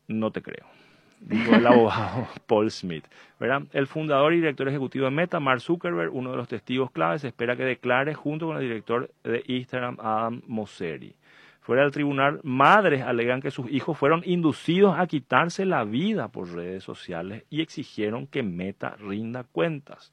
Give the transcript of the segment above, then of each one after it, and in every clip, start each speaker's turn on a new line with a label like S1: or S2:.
S1: no te creo, dijo el abogado Paul Smith, ¿verdad? El fundador y director ejecutivo de Meta, Mark Zuckerberg, uno de los testigos claves, se espera que declare junto con el director de Instagram, Adam Mosseri. Fuera del tribunal, madres alegan que sus hijos fueron inducidos a quitarse la vida por redes sociales y exigieron que Meta rinda cuentas.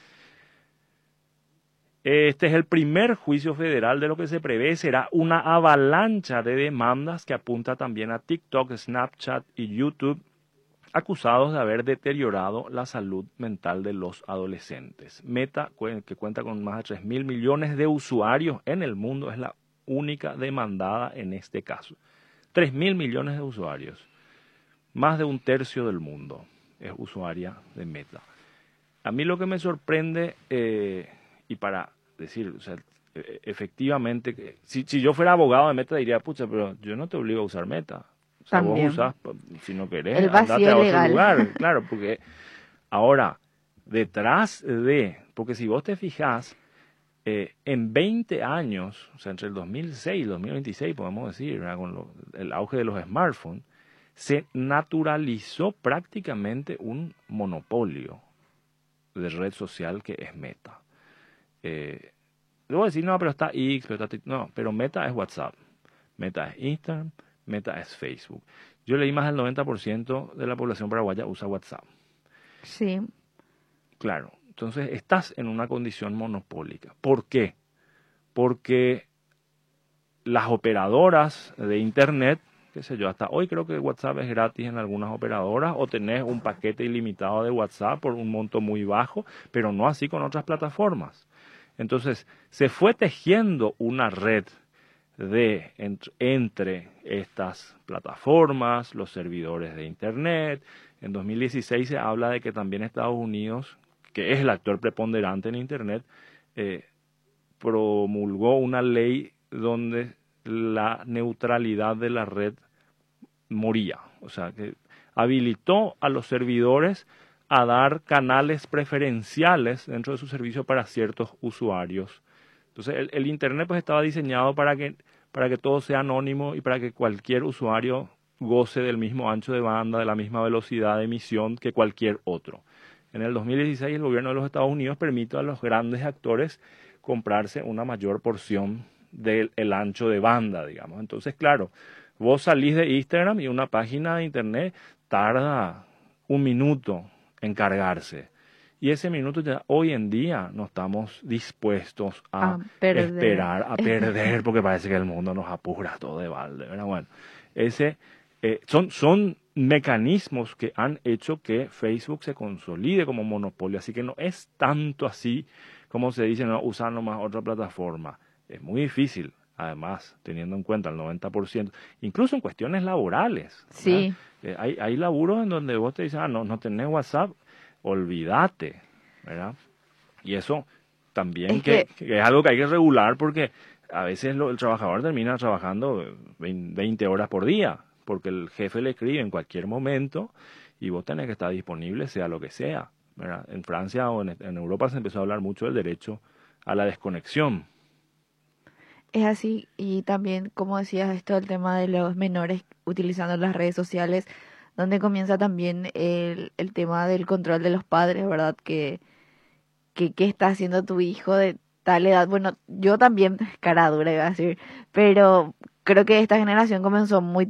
S1: Este es el primer juicio federal de lo que se prevé será una avalancha de demandas que apunta también a TikTok, Snapchat y YouTube, acusados de haber deteriorado la salud mental de los adolescentes. Meta, que cuenta con más de 3.000 millones de usuarios en el mundo, es la única demandada en este caso. 3.000 millones de usuarios. Más de un tercio del mundo es usuaria de Meta. A mí lo que me sorprende, y para decir, o sea, efectivamente, si yo fuera abogado de Meta diría, pucha, pero yo no te obligo a usar Meta. O sea,
S2: También.
S1: vos usás, si no querés,
S2: El vacío
S1: andate a otro
S2: legal.
S1: lugar. Claro, porque ahora, detrás de, porque si vos te fijás, en 20 años, o sea, entre el 2006 y el 2026, podemos decir, ¿verdad? Con el auge de los smartphones, se naturalizó prácticamente un monopolio de red social que es Meta. Luego decir, no, pero está X, pero está... No, pero Meta es WhatsApp, Meta es Instagram, Meta es Facebook. Yo leí más del 90% de la población paraguaya usa WhatsApp.
S2: Sí.
S1: Claro, entonces estás en una condición monopólica. ¿Por qué? Porque las operadoras de Internet, qué sé yo, hasta hoy creo que WhatsApp es gratis en algunas operadoras o tenés un paquete ilimitado de WhatsApp por un monto muy bajo, pero no así con otras plataformas. Entonces, se fue tejiendo una red entre estas plataformas, los servidores de Internet. En 2016 se habla de que también Estados Unidos, que es el actor preponderante en Internet, promulgó una ley donde la neutralidad de la red moría. O sea, que habilitó a los servidores a dar canales preferenciales dentro de su servicio para ciertos usuarios. Entonces, el Internet pues estaba diseñado para que todo sea anónimo y para que cualquier usuario goce del mismo ancho de banda, de la misma velocidad de emisión que cualquier otro. En el 2016 el gobierno de los Estados Unidos permite a los grandes actores comprarse una mayor porción del ancho de banda, digamos. Entonces, claro, vos salís de Instagram y una página de Internet tarda 1 minuto en cargarse. Y ese minuto ya hoy en día no estamos dispuestos a esperar, a perder, porque parece que el mundo nos apura todo de balde, ¿verdad? Bueno, son mecanismos que han hecho que Facebook se consolide como monopolio, así que no es tanto así como se dice, no, usar nomás otra plataforma. Es muy difícil, además, teniendo en cuenta el 90%, incluso en cuestiones laborales.
S2: Sí.
S1: Hay laburos en donde vos te dices, no tenés WhatsApp, olvídate, ¿verdad? Y eso también que es algo que hay que regular porque a veces el trabajador termina trabajando 20 horas por día, porque el jefe le escribe en cualquier momento y vos tenés que estar disponible sea lo que sea, ¿verdad? En Francia o en Europa se empezó a hablar mucho del derecho a la desconexión.
S2: Es así, y también, como decías, esto del tema de los menores utilizando las redes sociales, donde comienza también el tema del control de los padres, ¿verdad? ¿Qué está haciendo tu hijo de tal edad? Bueno, yo también, cara dura iba a decir, pero creo que esta generación comenzó muy